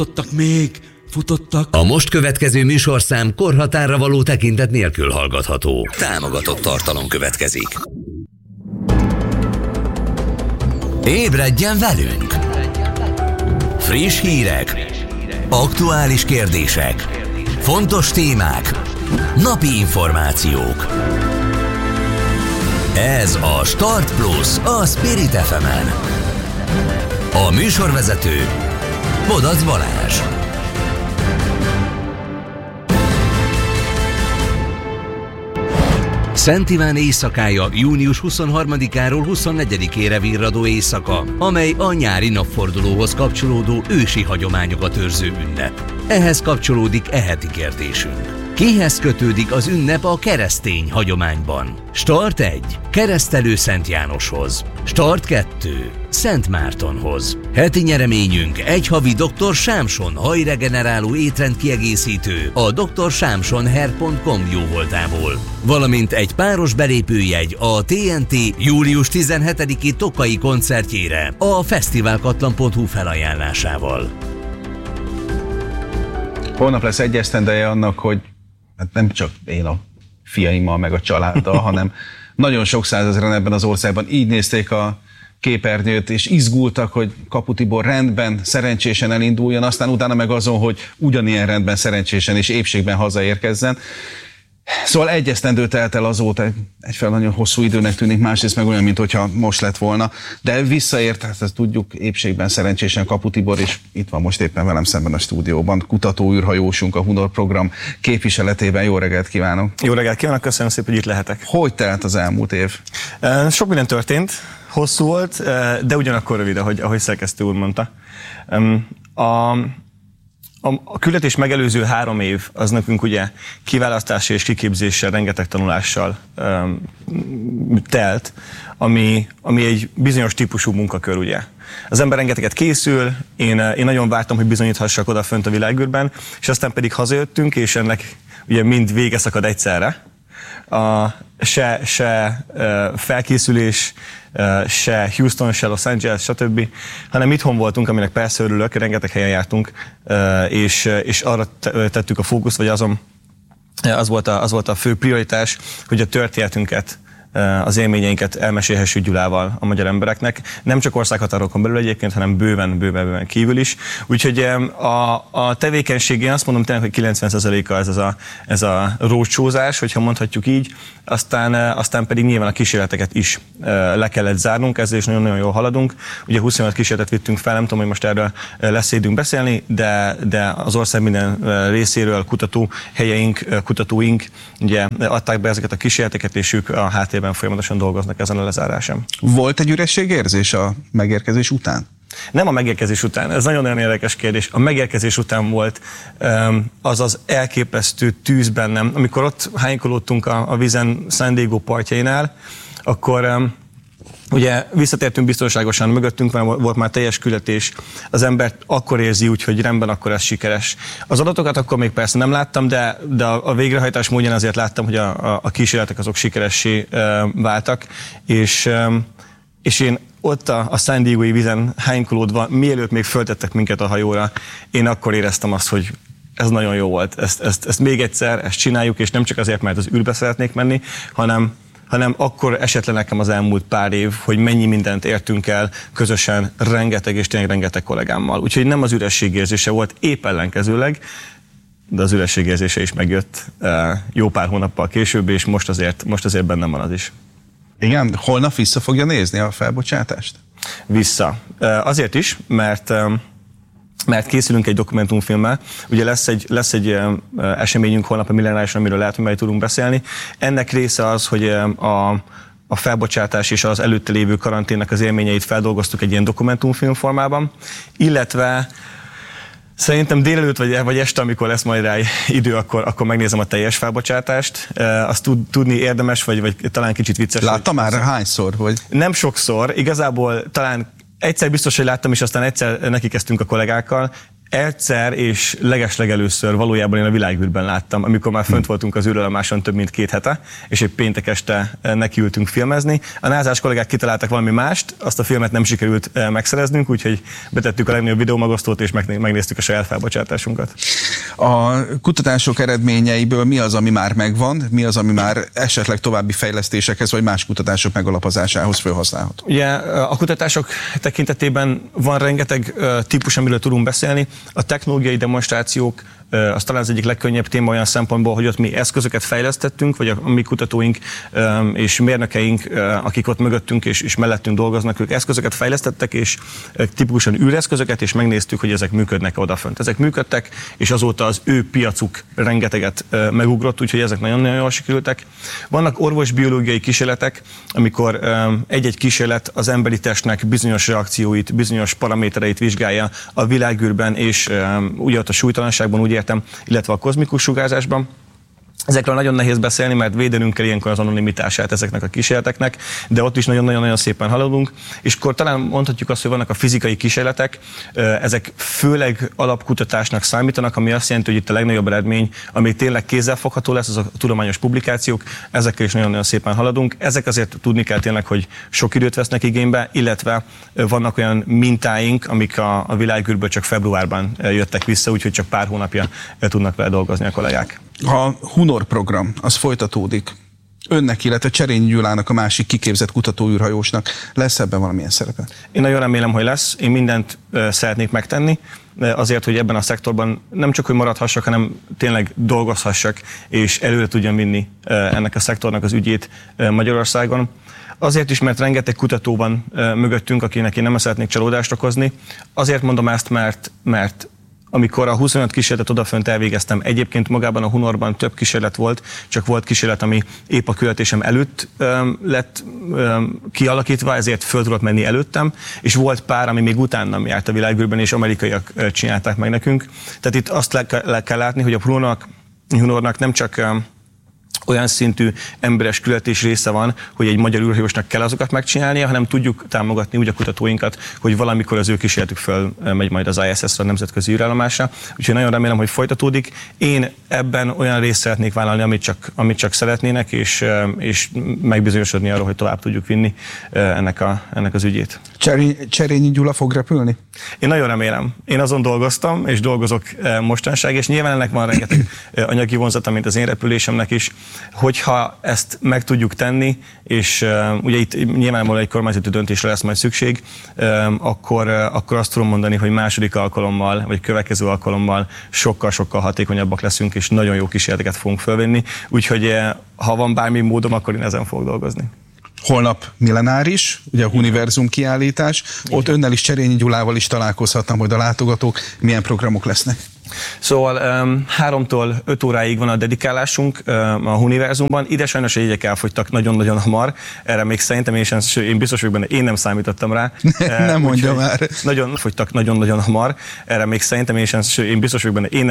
Futottak. A most következő műsorszám korhatárra való tekintet nélkül hallgatható. Támogatott tartalom következik. Ébredjen velünk! Friss hírek, aktuális kérdések, fontos témák, napi információk. Ez a Start Plus a Spirit FM-en. A műsorvezető Bodac Balázs. Szent Iván éjszakája június 23-áról 24-ére virradó éjszaka, amely a nyári napfordulóhoz kapcsolódó ősi hagyományokat őrző ünnep. Ehhez kapcsolódik heti kérdésünk. Kihez kötődik az ünnep a keresztény hagyományban? Start 1. Keresztelő Szent Jánoshoz. Start 2. Szent Mártonhoz. Heti nyereményünk egy havi Dr. Sámson hajregeneráló étrendkiegészítő a drsámsonhair.com jóvoltából, valamint egy páros belépőjegy a TNT július 17-i tokai koncertjére a fesztiválkatlan.hu felajánlásával. Holnap lesz egy esztendeje annak, hogy hát nem csak én a fiaimmal meg a családdal, hanem nagyon sok százezren ebben az országban így nézték a képernyőt, és izgultak, hogy Kapu Tibor rendben, szerencsésen elinduljon, aztán utána meg azon, hogy ugyanilyen rendben, szerencsésen és épségben hazaérkezzen. Szóval egy esztendő telt el azóta, egyfelől nagyon hosszú időnek tűnik, másrészt meg olyan, mintha most lett volna, de visszaért, hát ezt tudjuk, épségben, szerencsésen Kapu Tibor, és itt van most éppen velem szemben a stúdióban, kutatóűrhajósunk a Hunor program képviseletében. Jó reggelt kívánok! Jó reggelt kívánok, köszönöm szépen, hogy itt lehetek. Hogy telt az elmúlt év? Sok minden történt, hosszú volt, de ugyanakkor rövid, ahogy szerkesztő úr mondta. A küldetés megelőző 3 év az nekünk ugye kiválasztással és kiképzéssel, rengeteg tanulással telt, ami egy bizonyos típusú munkakör, ugye. Az ember rengeteget készül, én nagyon vártam, hogy bizonyíthassak oda fönt a világűrben, és aztán pedig hazajöttünk, és ennek ugye mind vége szakad egyszerre. Se felkészülés, se Houston, se Los Angeles, stb., hanem itthon voltunk, aminek persze örülök, rengeteg helyen jártunk, és arra tettük a fókuszt, vagy az volt a fő prioritás, hogy a történetünket, az élményeinket elmesélhessük Gyulával a magyar embereknek. Nem csak országhatárokon belül egyébként, hanem bőven kívül is. Úgyhogy a tevékenység, én azt mondom tényleg, hogy 90%-a ez a roadshow-zás, hogyha mondhatjuk így, aztán pedig nyilván a kísérleteket is le kellett zárnunk, ezzel is nagyon-nagyon jól haladunk. Ugye 25 kísérletet vittünk fel, nem tudom, hogy most erről lesz időnk beszélni, de az ország minden részéről kutatóink ugye adták be ezeket a kísérleteket, és ők a háttérben folyamatosan dolgoznak ezen a lezárásán. Volt egy ürességérzés a megérkezés után? Nem a megérkezés után, ez nagyon-nagyon érdekes kérdés. A megérkezés után volt az elképesztő tűz bennem. Amikor ott hánykolódtunk a vízen San Diego partjainál, akkor ugye visszatértünk biztonságosan, mögöttünk volt már teljes küldetés, az ember akkor érzi úgy, hogy rendben, akkor ez sikeres. Az adatokat akkor még persze nem láttam, de a végrehajtás módján azért láttam, hogy a kísérletek azok sikeressé váltak, és én ott a San Diego-i vízen hánykolódva, mielőtt még föltettek minket a hajóra, én akkor éreztem azt, hogy ez nagyon jó volt, ezt még egyszer, ezt csináljuk, és nem csak azért, mert az űrbe szeretnék menni, hanem akkor esett le nekem az elmúlt pár év, hogy mennyi mindent értünk el közösen, rengeteg és tényleg rengeteg kollégámmal. Úgyhogy nem az ürességérzése volt, épp ellenkezőleg, de az ürességérzése is megjött jó pár hónappal később, és most azért bennem van az is. Igen, holnap vissza fogja nézni a felbocsátást? Vissza. Azért is, mert készülünk egy dokumentumfilmmel. Ugye lesz egy eseményünk holnap a Millenárison, amiről lehet, hogy majd tudunk beszélni. Ennek része az, hogy a felbocsátás és az előtte lévő karanténnak az élményeit feldolgoztuk egy ilyen dokumentumfilm formában, illetve szerintem délelőtt vagy este, amikor lesz majd rá idő, akkor megnézem a teljes felbocsátást. Azt tudni érdemes, vagy talán kicsit vicces. Láttam már hányszor? Vagy? Nem sokszor. Igazából talán egyszer biztos, hogy láttam, és aztán egyszer nekikezdtünk a kollégákkal. egyszer és legeslegelőször valójában én a világűrben láttam, amikor már fönt voltunk az űrállomáson több mint 2 hete, és egy péntek este nekiültünk filmezni. A NASA-s kollégák kitaláltak valami mást, azt a filmet nem sikerült megszereznünk, úgyhogy betettük a legnagyobb videómagasztót, és megnéztük a saját felbocsátásunkat. A kutatások eredményeiből mi az, ami már megvan, mi az, ami már esetleg további fejlesztésekhez, vagy más kutatások megalapozásához felhasználható? Ugye a kutatások tekintetében van rengeteg típus, amiről tudunk beszélni. A technológiai demonstrációk az talán az egyik legkönnyebb téma olyan szempontból, hogy ott mi eszközöket fejlesztettünk, vagy a mi kutatóink és mérnökeink, akik ott mögöttünk és mellettünk dolgoznak, ők eszközöket fejlesztettek, és tipikusan űreszközöket, és megnéztük, hogy ezek működnek odafönt. Ezek működtek, és azóta az ő piacuk rengeteget megugrott, úgyhogy ezek nagyon-nagyon jól sikerültek. Vannak orvosbiológiai kísérletek, amikor egy-egy kísérlet az emberi testnek bizonyos reakcióit, bizonyos paramétereit vizsgálja a világűrben, és ugye ott a súlytalanságban, úgy értem, illetve a kozmikus sugárzásban. Ezekről nagyon nehéz beszélni, mert védenünk kell ilyenkor az anonimitását ezeknek a kísérleteknek, de ott is nagyon-nagyon szépen haladunk. És akkor talán mondhatjuk azt, hogy vannak a fizikai kísérletek, ezek főleg alapkutatásnak számítanak, ami azt jelenti, hogy itt a legnagyobb eredmény, ami tényleg kézzelfogható lesz, az a tudományos publikációk, ezekkel is nagyon-nagyon szépen haladunk. Ezek azért tudni kell tényleg, hogy sok időt vesznek igénybe, illetve vannak olyan mintáink, amik a világűrből csak februárban jöttek vissza, úgyhogy csak pár hónapja tudnak vele dolgozni a kollégák. A Hunor program, az folytatódik. Önnek, illetve Cserényi Gyulának, a másik kiképzett kutatóűrhajósnak lesz ebben valamilyen szerepe? Én nagyon remélem, hogy lesz. Én mindent szeretnék megtenni azért, hogy ebben a szektorban nem csak hogy maradhassak, hanem tényleg dolgozhassak, és előre tudjam vinni ennek a szektornak az ügyét Magyarországon. Azért is, mert rengeteg kutató van mögöttünk, akinek én nem szeretnék csalódást okozni. Azért mondom ezt, mert amikor a 25 kísérletet odafönt elvégeztem, egyébként magában a Hunorban több kísérlet volt, csak volt kísérlet, ami épp a küldetésem előtt lett kialakítva, ezért föl tudott menni előttem, és volt pár, ami még utánam járt a világűrben, és amerikaiak csinálták meg nekünk. Tehát itt azt le kell látni, hogy a Hunornak nem csak olyan szintű emberes küldetés része van, hogy egy magyar űrhajósnak kell azokat megcsinálnia, hanem tudjuk támogatni úgy a kutatóinkat, hogy valamikor az ő kísérletük föl megy majd az ISS-re, a nemzetközi űrállomásra. Úgyhogy nagyon remélem, hogy folytatódik. Én ebben olyan részt szeretnék vállalni, amit csak szeretnének, és megbizonyosodni arról, hogy tovább tudjuk vinni ennek az ügyét. Cserényi Gyula fog repülni? Én nagyon remélem. Én azon dolgoztam, és dolgozok mostanság, és nyilván ennek van rengeteg anyagi vonzata, mint az én repülésemnek is. Hogyha ezt meg tudjuk tenni, és ugye itt nyilvánvalóan egy kormányzati döntésre lesz majd szükség, akkor azt tudom mondani, hogy második alkalommal, vagy következő alkalommal sokkal-sokkal hatékonyabbak leszünk, és nagyon jó kísérleteket fogunk fölvenni. Úgyhogy ha van bármi módom, akkor én ezen fogok dolgozni. Holnap millenáris, ugye a Univerzum kiállítás, ott önnel is, Cserényi Gyulával is találkozhatnak majd a látogatók. Milyen programok lesznek? Szóval 3-tól 5 óráig van a dedikálásunk a Univerzumban. Ide sajnos a jegyek elfogytak nagyon-nagyon hamar. Erre még szerintem én biztos vagyok benne, én nem számítottam rá. Nem mondja már. Nagyon fogytak nagyon-nagyon hamar. Erre még szerintem én biztos vagyok benne, én nem